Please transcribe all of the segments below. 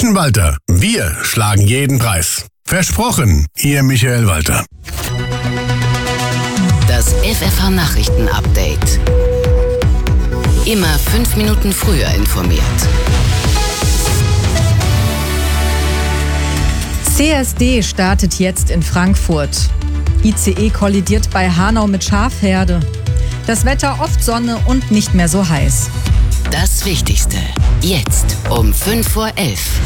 München Walter. Wir schlagen jeden Preis. Versprochen, Ihr Michael Walter. Das FFH-Nachrichten-Update. Immer 5 Minuten früher informiert. CSD startet jetzt in Frankfurt. ICE kollidiert bei Hanau mit Schafherde. Das Wetter oft Sonne und nicht mehr so heiß. Das Wichtigste. Jetzt um 5:11 Uhr.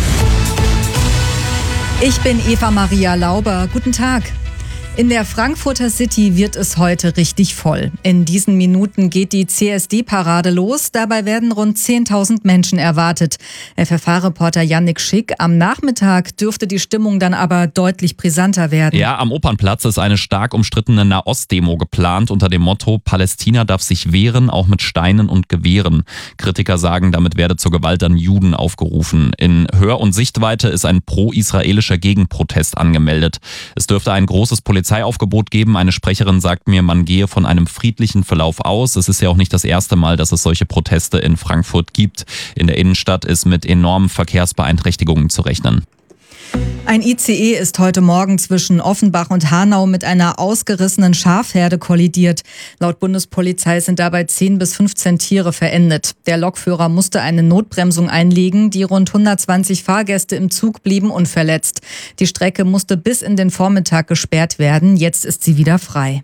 Ich bin Eva Maria Lauber. Guten Tag. In der Frankfurter City wird es heute richtig voll. In diesen Minuten geht die CSD-Parade los. Dabei werden rund 10.000 Menschen erwartet. FFH-Reporter Yannick Schick. Am Nachmittag dürfte die Stimmung dann aber deutlich brisanter werden. Ja, am Opernplatz ist eine stark umstrittene Nahost-Demo geplant unter dem Motto Palästina darf sich wehren, auch mit Steinen und Gewehren. Kritiker sagen, damit werde zur Gewalt an Juden aufgerufen. In Hör- und Sichtweite ist ein pro-israelischer Gegenprotest angemeldet. Es dürfte ein großes Polizeiaufgebot geben. Eine Sprecherin sagt mir, man gehe von einem friedlichen Verlauf aus. Es ist ja auch nicht das erste Mal, dass es solche Proteste in Frankfurt gibt. In der Innenstadt ist mit enormen Verkehrsbeeinträchtigungen zu rechnen. Ein ICE ist heute Morgen zwischen Offenbach und Hanau mit einer ausgerissenen Schafherde kollidiert. Laut Bundespolizei sind dabei 10 bis 15 Tiere verendet. Der Lokführer musste eine Notbremsung einlegen. Die rund 120 Fahrgäste im Zug blieben unverletzt. Die Strecke musste bis in den Vormittag gesperrt werden. Jetzt ist sie wieder frei.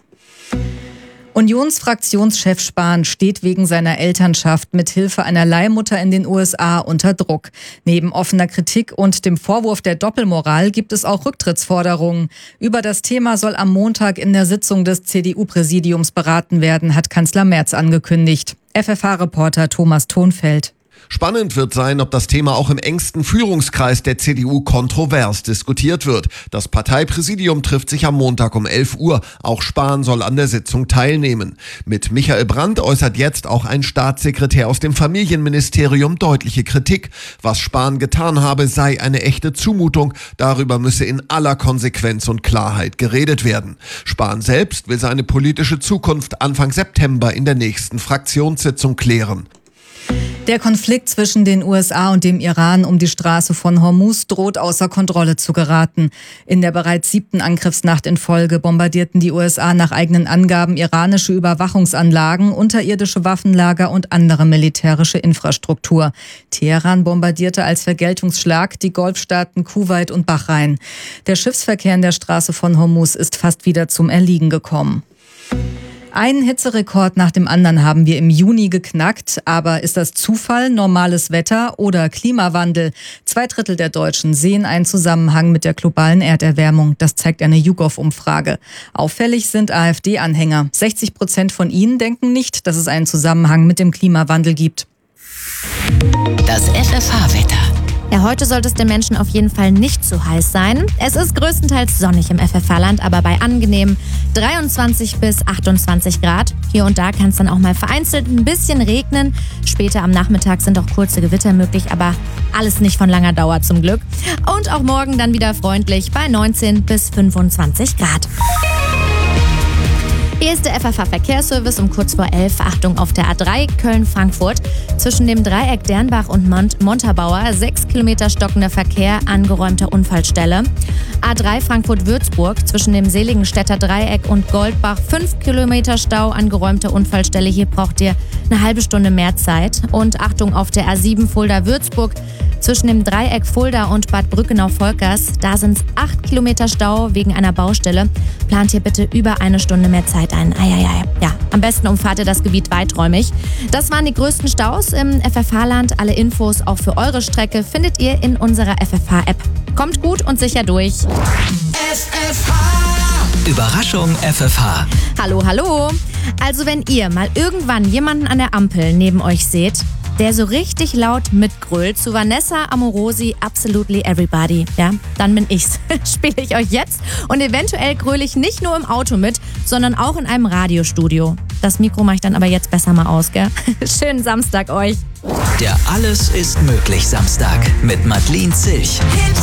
Unionsfraktionschef Spahn steht wegen seiner Elternschaft mit Hilfe einer Leihmutter in den USA unter Druck. Neben offener Kritik und dem Vorwurf der Doppelmoral gibt es auch Rücktrittsforderungen. Über das Thema soll am Montag in der Sitzung des CDU-Präsidiums beraten werden, hat Kanzler Merz angekündigt. FFH-Reporter Thomas Thonfeld. Spannend wird sein, ob das Thema auch im engsten Führungskreis der CDU kontrovers diskutiert wird. Das Parteipräsidium trifft sich am Montag um 11 Uhr. Auch Spahn soll an der Sitzung teilnehmen. Mit Michael Brandt äußert jetzt auch ein Staatssekretär aus dem Familienministerium deutliche Kritik. Was Spahn getan habe, sei eine echte Zumutung. Darüber müsse in aller Konsequenz und Klarheit geredet werden. Spahn selbst will seine politische Zukunft Anfang September in der nächsten Fraktionssitzung klären. Der Konflikt zwischen den USA und dem Iran um die Straße von Hormuz droht außer Kontrolle zu geraten. In der bereits 7. Angriffsnacht in Folge bombardierten die USA nach eigenen Angaben iranische Überwachungsanlagen, unterirdische Waffenlager und andere militärische Infrastruktur. Teheran bombardierte als Vergeltungsschlag die Golfstaaten Kuwait und Bahrain. Der Schiffsverkehr in der Straße von Hormuz ist fast wieder zum Erliegen gekommen. Einen Hitzerekord nach dem anderen haben wir im Juni geknackt. Aber ist das Zufall, normales Wetter oder Klimawandel? 2/3 der Deutschen sehen einen Zusammenhang mit der globalen Erderwärmung. Das zeigt eine YouGov-Umfrage. Auffällig sind AfD-Anhänger. 60% von ihnen denken nicht, dass es einen Zusammenhang mit dem Klimawandel gibt. Das FFH-Wetter. Ja, heute sollte es den Menschen auf jeden Fall nicht zu heiß sein. Es ist größtenteils sonnig im FFH-Land, aber bei angenehmen 23 bis 28 Grad. Hier und da kann es dann auch mal vereinzelt ein bisschen regnen. Später am Nachmittag sind auch kurze Gewitter möglich, aber alles nicht von langer Dauer zum Glück. Und auch morgen dann wieder freundlich bei 19 bis 25 Grad. Hier ist der FFH-Verkehrsservice um kurz vor 11. Achtung auf der A3 Köln-Frankfurt. Zwischen dem Dreieck Dernbach und Montabaur 6 Kilometer stockender Verkehr, angeräumter Unfallstelle. A3 Frankfurt-Würzburg zwischen dem Seligenstädter Dreieck und Goldbach 5 Kilometer Stau, angeräumte Unfallstelle. Hier braucht ihr eine halbe Stunde mehr Zeit. Und Achtung auf der A7 Fulda-Würzburg. Zwischen dem Dreieck Fulda und Bad Brückenau-Volkers, da sind es 8 Kilometer Stau wegen einer Baustelle. Plant hier bitte über eine Stunde mehr Zeit ein. Ja, am besten umfahrt ihr das Gebiet weiträumig. Das waren die größten Staus im FFH-Land. Alle Infos auch für eure Strecke findet ihr in unserer FFH-App. Kommt gut und sicher durch. FFH. Überraschung FFH. Hallo. Also wenn ihr mal irgendwann jemanden an der Ampel neben euch seht, der so richtig laut mitgrölt zu Vanessa Amorosi, Absolutely Everybody, ja, dann bin ich's. Spiele ich euch jetzt und eventuell gröle ich nicht nur im Auto mit, sondern auch in einem Radiostudio. Das Mikro mache ich dann aber jetzt besser mal aus, gell? Schönen Samstag euch. Der Alles ist möglich Samstag mit Madeleine Zilch.